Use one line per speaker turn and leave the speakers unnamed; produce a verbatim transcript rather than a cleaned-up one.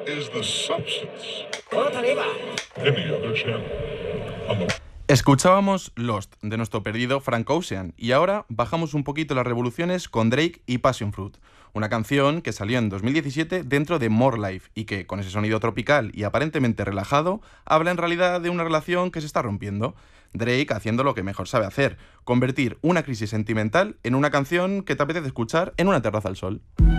is the substance.
Otra leva.
In the other channel. On the...
Escuchábamos Lost, de nuestro perdido Frank Ocean, y ahora bajamos un poquito las revoluciones con Drake y Passion Fruit, una canción que salió en dos mil diecisiete dentro de More Life y que, con ese sonido tropical y aparentemente relajado, habla en realidad de una relación que se está rompiendo. Drake haciendo lo que mejor sabe hacer, convertir una crisis sentimental en una canción que te apetece escuchar en una terraza al sol.